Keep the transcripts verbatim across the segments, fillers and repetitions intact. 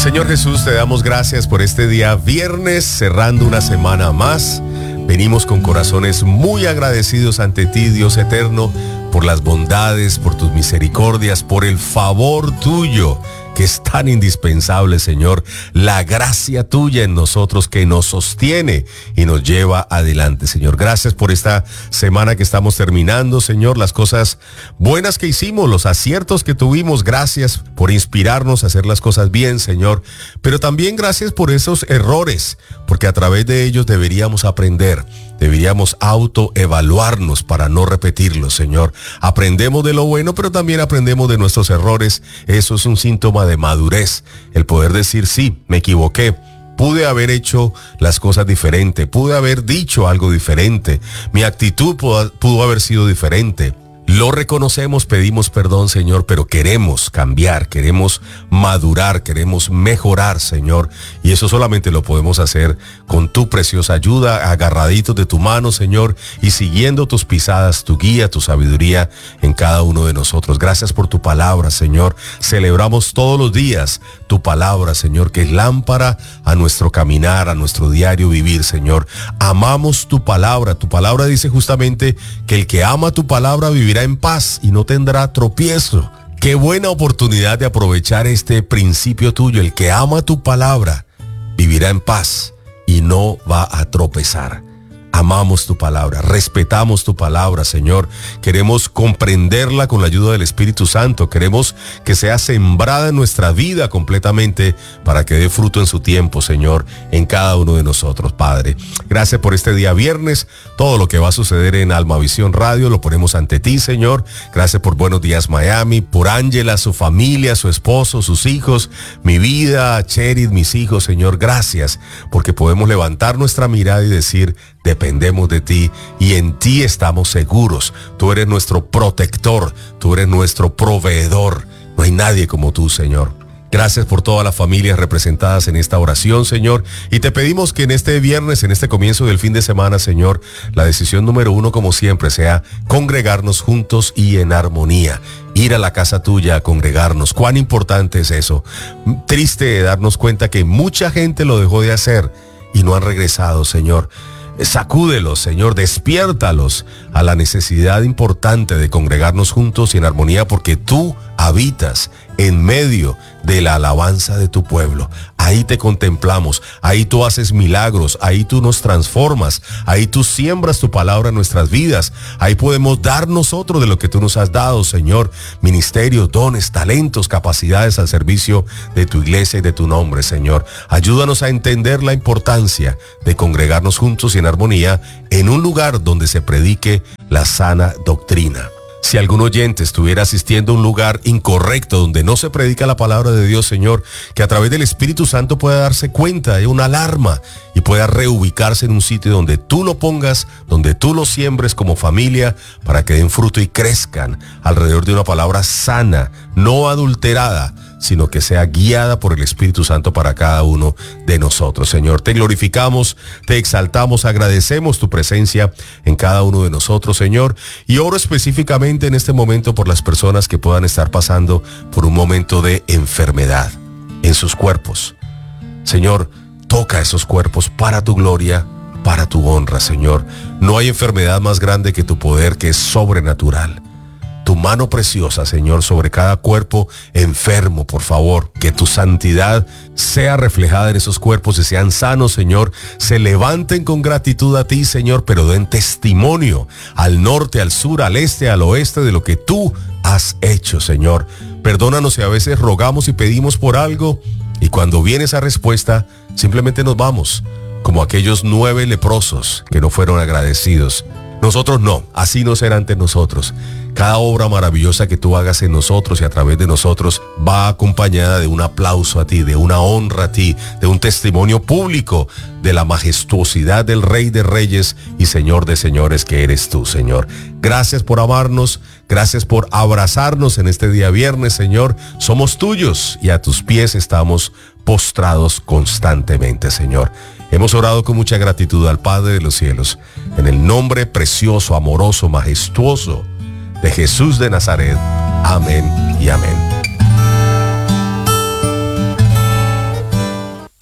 Señor Jesús, te damos gracias por este día viernes, cerrando una semana más. Venimos con corazones muy agradecidos ante ti, Dios eterno, por las bondades, por tus misericordias, por el favor tuyo, que es tan indispensable, Señor, la gracia tuya en nosotros que nos sostiene y nos lleva adelante, Señor. Gracias por esta semana que estamos terminando, Señor, las cosas buenas que hicimos, los aciertos que tuvimos. Gracias por inspirarnos a hacer las cosas bien, Señor, pero también gracias por esos errores, porque a través de ellos deberíamos aprender. Deberíamos autoevaluarnos para no repetirlos, Señor. Aprendemos de lo bueno, pero también aprendemos de nuestros errores. Eso es un síntoma de madurez. El poder decir, sí, me equivoqué. Pude haber hecho las cosas diferente. Pude haber dicho algo diferente. Mi actitud pudo, pudo haber sido diferente. Lo reconocemos, pedimos perdón, Señor, pero queremos cambiar, queremos madurar, queremos mejorar, Señor. Y eso solamente lo podemos hacer con tu preciosa ayuda, agarraditos de tu mano, Señor, y siguiendo tus pisadas, tu guía, tu sabiduría en cada uno de nosotros. Gracias por tu palabra, Señor. Celebramos todos los días tu palabra, Señor, que es lámpara a nuestro caminar, a nuestro diario vivir, Señor. Amamos tu palabra. Tu palabra dice justamente que el que ama tu palabra vivirá en paz y no tendrá tropiezo. Qué buena oportunidad de aprovechar este principio tuyo. El que ama tu palabra vivirá en paz y no va a tropezar. Amamos tu palabra, respetamos tu palabra, Señor. Queremos comprenderla con la ayuda del Espíritu Santo. Queremos que sea sembrada en nuestra vida completamente para que dé fruto en su tiempo, Señor, en cada uno de nosotros, Padre. Gracias por este día viernes. Todo lo que va a suceder en Almavisión Radio lo ponemos ante ti, Señor. Gracias por Buenos Días Miami, por Ángela, su familia, su esposo, sus hijos, mi vida, Cherid, mis hijos, Señor. Gracias porque podemos levantar nuestra mirada y decir, dependemos de ti y en ti estamos seguros. Tú eres nuestro protector, tú eres nuestro proveedor. No hay nadie como tú, Señor. Gracias por todas las familias representadas en esta oración, Señor. Y te pedimos que en este viernes, en este comienzo del fin de semana, Señor, la decisión número uno, como siempre, sea congregarnos juntos y en armonía. Ir a la casa tuya a congregarnos. Cuán importante es eso. Triste darnos cuenta que mucha gente lo dejó de hacer y no han regresado, Señor. Sacúdelos, Señor, despiértalos a la necesidad importante de congregarnos juntos y en armonía, porque tú habitas en medio de la alabanza de tu pueblo. Ahí te contemplamos, ahí tú haces milagros, ahí tú nos transformas, ahí tú siembras tu palabra en nuestras vidas. Ahí podemos dar nosotros de lo que tú nos has dado, Señor. Ministerios, dones, talentos, capacidades al servicio de tu iglesia y de tu nombre, Señor. Ayúdanos a entender la importancia de congregarnos juntos y en armonía en un lugar donde se predique la sana doctrina. Si algún oyente estuviera asistiendo a un lugar incorrecto donde no se predica la palabra de Dios, Señor, que a través del Espíritu Santo pueda darse cuenta de una alarma y pueda reubicarse en un sitio donde tú lo pongas, donde tú lo siembres como familia para que den fruto y crezcan alrededor de una palabra sana, no adulterada, sino que sea guiada por el Espíritu Santo para cada uno de nosotros. Señor, te glorificamos, te exaltamos, agradecemos tu presencia en cada uno de nosotros, Señor, y oro específicamente en este momento por las personas que puedan estar pasando por un momento de enfermedad en sus cuerpos. Señor, toca esos cuerpos para tu gloria, para tu honra, Señor. No hay enfermedad más grande que tu poder, que es sobrenatural. Tu mano preciosa, Señor, sobre cada cuerpo enfermo, por favor, que tu santidad sea reflejada en esos cuerpos y sean sanos, Señor. Se levanten con gratitud a ti, Señor, pero den testimonio al norte, al sur, al este, al oeste de lo que tú has hecho, Señor. Perdónanos si a veces rogamos y pedimos por algo y cuando viene esa respuesta, simplemente nos vamos, como aquellos nueve leprosos que no fueron agradecidos. Nosotros no, así no será ante nosotros. Cada obra maravillosa que tú hagas en nosotros y a través de nosotros va acompañada de un aplauso a ti, de una honra a ti, de un testimonio público de la majestuosidad del Rey de Reyes y Señor de Señores que eres tú, Señor. Gracias por amarnos, gracias por abrazarnos en este día viernes, Señor. Somos tuyos y a tus pies estamos postrados constantemente, Señor. Hemos orado con mucha gratitud al Padre de los cielos, en el nombre precioso, amoroso, majestuoso de Jesús de Nazaret. Amén y amén.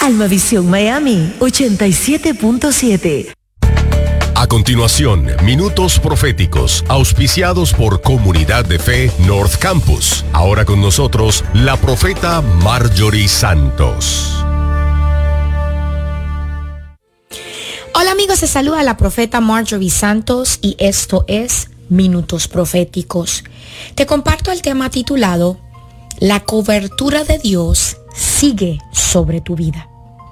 Almavisión Miami ochenta y siete punto siete. A continuación, minutos proféticos, auspiciados por Comunidad de Fe North Campus. Ahora con nosotros, la profeta Marjorie Santos. Hola amigos, se saluda la profeta Marjorie Santos y esto es Minutos Proféticos. Te comparto el tema titulado La cobertura de Dios sigue sobre tu vida.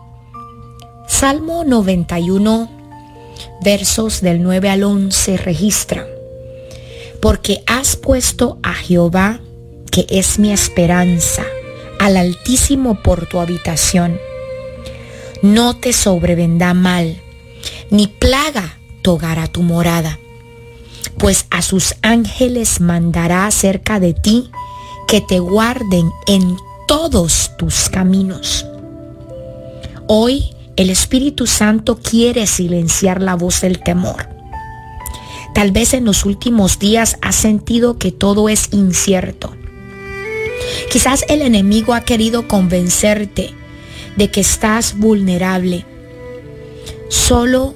Salmo noventa y uno, versos del nueve al once registran: Porque has puesto a Jehová, que es mi esperanza, al Altísimo por tu habitación. No te sobrevendrá mal, ni plaga tocará tu morada, pues a sus ángeles mandará acerca de ti, que te guarden en todos tus caminos. Hoy el Espíritu Santo quiere silenciar la voz del temor. Tal vez en los últimos días has sentido que todo es incierto. Quizás el enemigo ha querido convencerte de que estás vulnerable, solo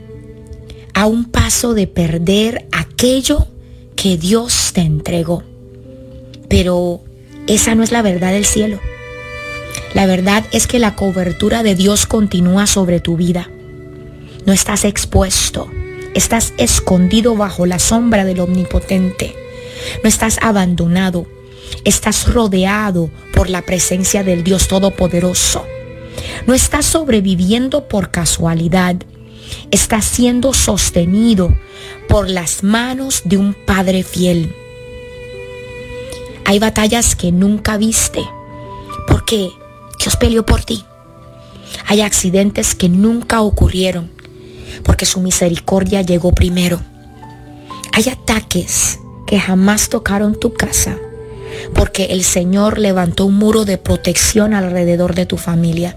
a un paso de perder aquello que Dios te entregó. Pero esa no es la verdad del cielo. La verdad es que la cobertura de Dios continúa sobre tu vida. No estás expuesto, estás escondido bajo la sombra del Omnipotente. No estás abandonado, estás rodeado por la presencia del Dios Todopoderoso. No estás sobreviviendo por casualidad, estás siendo sostenido por las manos de un Padre fiel. Hay batallas que nunca viste, porque Dios peleó por ti. Hay accidentes que nunca ocurrieron, porque su misericordia llegó primero. Hay ataques que jamás tocaron tu casa, porque el Señor levantó un muro de protección alrededor de tu familia.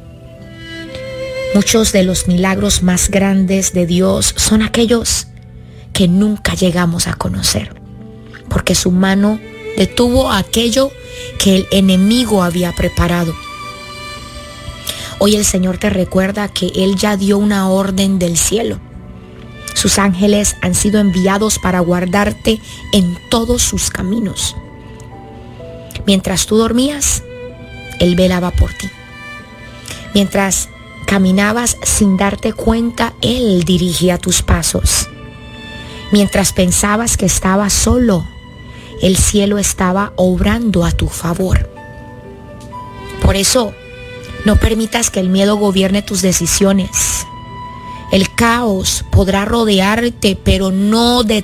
Muchos de los milagros más grandes de Dios son aquellos que nunca llegamos a conocer, porque su mano detuvo aquello que el enemigo había preparado. Hoy el Señor te recuerda que Él ya dio una orden del cielo. Sus ángeles han sido enviados para guardarte en todos sus caminos. Mientras tú dormías, Él velaba por ti. Mientras caminabas sin darte cuenta, Él dirigía tus pasos. Mientras pensabas que estabas solo, el cielo estaba obrando a tu favor. Por eso, no permitas que el miedo gobierne tus decisiones. El caos podrá rodearte, pero no de